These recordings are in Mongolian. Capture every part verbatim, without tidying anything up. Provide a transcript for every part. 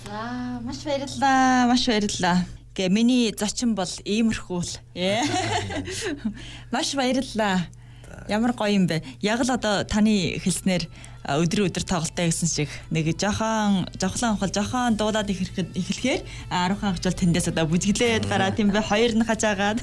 За маш баярлалаа. Маш баярлалаа. Гэ миний зочин бол иймэрхүү л. Маш баярлалаа. Ямар гоё юм бэ? Яг л одоо таны хэлснээр өдөр өдөр тоглолтоо гэсэн шиг нэг жоохон жавхлан авахал жоохон дуулаад ихэхэд эхлэхээр аруухан агч бол тэндээс одоо бүжиглээд гараа тийм бэ хоёр нь хажаагаад.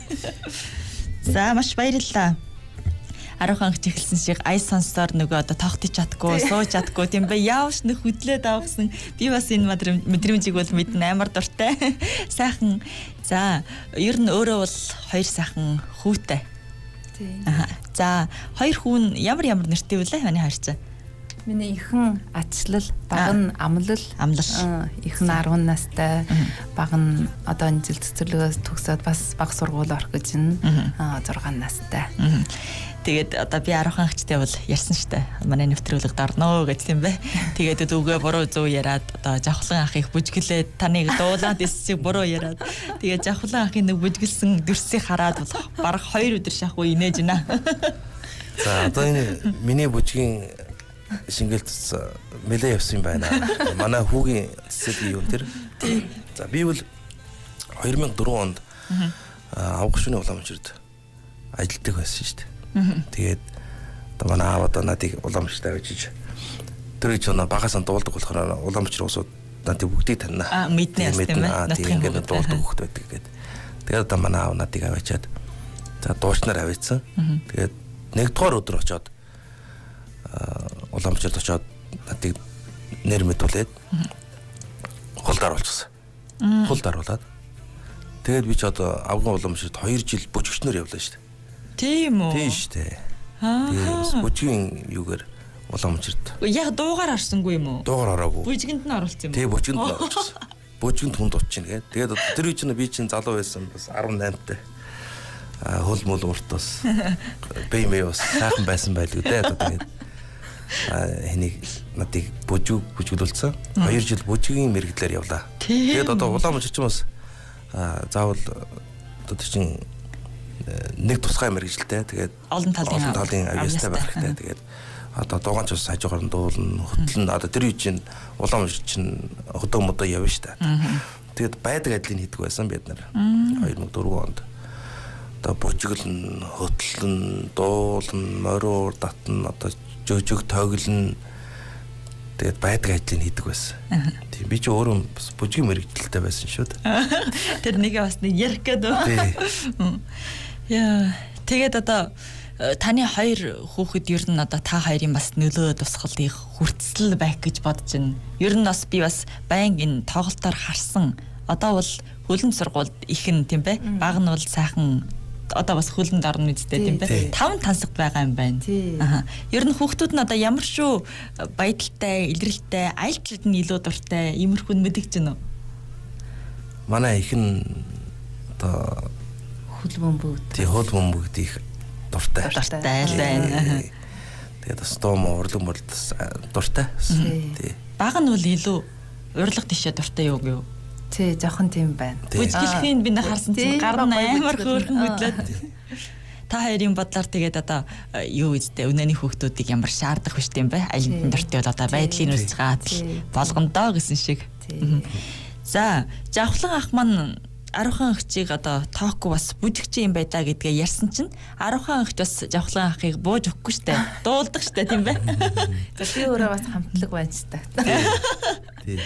За маш баярлалаа. Аруухан агч эхэлсэн шиг ай сонсоор нөгөө одоо тогтож чадгүй, сууж чадгүй тийм бэ яавч нэг хөдлөөд авахсан. Би бас энэ мэдрэмжийг бол мэднэ амар дуртай. Сайхан. За ер нь өөрөө бол хоёр сайхан хүүтэй. Тийм. За хоёр хүн ямар ямар нэртэй вүлээ хааны харьцаа? Миний ихэн Ачлал, баг нь Амлал. Амлал. Ихэн арван настай, баг нь одоо энэ жил цэцэрлэгээс төгсөөд бас баг сургууль орох гэж байна. зургаан настай. Тэгээд одоо би аруухан агчтай бол ярьсан штэ. Манай нэвтрүүлэгт орно гэж тийм бэ. Тэгээд үгээ буруу зөв яриад одоо жавхлан ахыг бүжгэлээд таныг дуулаад эсчиг буруу яриад. Тэгээд жавхлан ахын нэг бүжгэлсэн дүрсийг хараад бол бараг хоёр өдөр шахуу инээж байна. За одоо энэ миний бүжгийн шингэлт мэлээ явсан байна. Манай хүүгийн цэцэг юу тэр. За би бол two thousand four онд авгашны уламжирд ажилладаг байсан шүү дээ. Тэгээд одоо манай аав одоо надыг уламжтай авчиж тэр ч оноо багасаа дуулдаг болохоор уламжир усууд надыг бүгдийг таньна. Аа мэднэ тийм ээ. Тийм ингээд дуулдаг хөхт байдаг гэдэг. Тэгээд одоо манай аав надыг аваачаад за дуучнаар аваачсан. Тэгээд нэгдүгээр өдөр очоод уламжирд очоод надыг нэр мэдүүлээд хулд оруулчихсан. Хулд оруулаад тэгээд би ч одоо авган уламжирд two жил бүжигчнөр явлаа шүү дээ. Тийм үү? Тийм шүү дээ. Тийм бүжгийн юугаар уламжирд. Яг дуугаар орсонгүй юм уу? Дуугаар ороогүй. Бүжгэнд нь оруулсан юм уу? Тийм бүжгэнд нь оруулсан. Бүжгэнд хүн дутчихна гэдэг. Тэгээд тэр үе чинь би чинь залуу байсан бас eighteen тай. А хөл мөл уртас. Бэмээ бас сайхан байсан байлгүй дээ одоо тэгээд. А хэнийг надыг бүжиг бүжиглүүлсэн. two жил бүжгийн мэрэгдлэр явлаа. Тэгээд одоо уламжирч юм бас заавал одоо чинь нэг тусгай мэрэгжилтэй тэгээд олон талын олон талын авьяастай байх хэрэгтэй. Тэгээд одоо дууганч бас хажуугаар нь дуулна, хөтлөн одоо тэр үе чинь уламжир чинь хөдөө мөдөө явна шүү дээ. Тэгээд байдаг ажлыг хийдэг байсан бид нар two thousand four онд. Одоо бүжиглэн, хөтлөн, дуулна, мориур татна, одоо жөжөг тоглоно. Тэгээд байдаг ажлыг хийдэг байсан. Тийм би ч өөрөө бас бүжгийн мэрэгжилтэй байсан шүү дээ. Тэр нэгэ бас нэг ярих гэдэг. Яа, тэгээд одоо таны хоёр хүүхэд ер нь одоо та хоёрын бас нөлөө тусгалыг хүртсэл байх гэж бодож байна. Ер нь бас би бас байнга энэ тоглолтоор харсан. Одоо бол хөлн сургуульд ихэн тийм бэ? Баг нь бол сайхан одоо бас хөлөнд орно үстэй тийм бэ? Таван тансагт байгаа юм байна. Аа. Ер нь хүүхдүүд нь одоо ямар шүү баядалтай, илрэлтэй, аль талд нь илүү дуртай, иймэрхүү мэдгэж байна уу? Манай ихэн одоо хөл бөмбөг. Тий хөл бөмбөгд их дуртай. Дуртай л байна. Тэгээд бас доом урлаг мөрлөд дуртай. Тий. Баг нь бол илүү урлаг тишээ дуртай юу гэв? Тий, жоохон тийм байна. Бүжгэлхийн би нэг харсан чинь гар нь амар хөөрхөн хөдлөөд. Та хоёрын бодлоор тэгээд одоо юу үстэй өнөөний хүүхдүүдийг ямар шаардах биш тийм бэ? Аль нь дуртай бол одоо байдлын үсч гаатал болгондоо гэсэн шиг. За, жавхлан ах маань аруухан агчийг одоо тоохгүй бас бүжигч юм байдаа гэдгээ ярьсан чинь аруухан агч бас жавхлан ахыг бууж өгөхгүй штэ. Дуулдаг штэ тийм бэ? За би өөрөө бас хамтлаг байна ч та. Тий.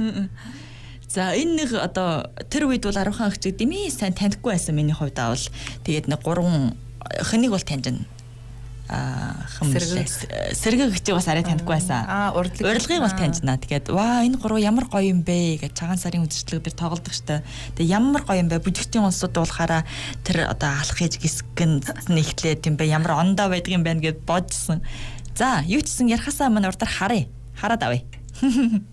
За энэ нэг одоо тэр үед бол аруухан агчийг дэмий сайн танихгүй байсан миний хувьд авал тэгээд нэг гурван хэнийг бол таньж байна. Аа сэрэг агчийг бас арай танихгүй байсан. Аа урлагийг бол таньж байна. Тэгээд ваа энэ гурав ямар гоё юм бэ гэж цагаан сарын үдшилтэд дээр тоглодог штэ. Тэгээд ямар гоё юм бэ бүжигчийн улсууд дуулахаараа тэр одоо алах хийж гисгэн нэгтлээ тийм бэ ямар ондоо байдаг юм байна гэд бодсон. За юу ч гэсэн ярахасаа манай урдаар харъя. Хараад авъя.